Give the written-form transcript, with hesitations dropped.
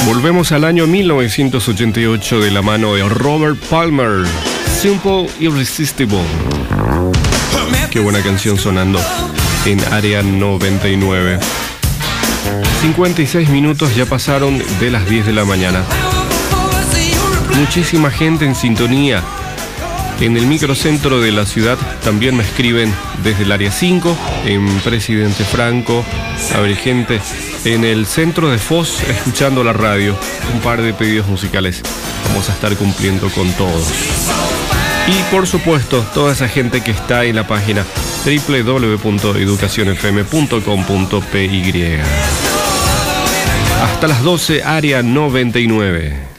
Volvemos al año 1988 de la mano de Robert Palmer, Simple Irresistible. Qué buena canción sonando en Área 99. 56 minutos ya pasaron de las 10 de la mañana. Muchísima gente en sintonía. En el microcentro de la ciudad también me escriben desde el área 5, en Presidente Franco. Hay gente en el centro de Foz escuchando la radio. Un par de pedidos musicales vamos a estar cumpliendo con todos. Y por supuesto, toda esa gente que está en la página www.educacionfm.com.py. Hasta las 12, Área 99.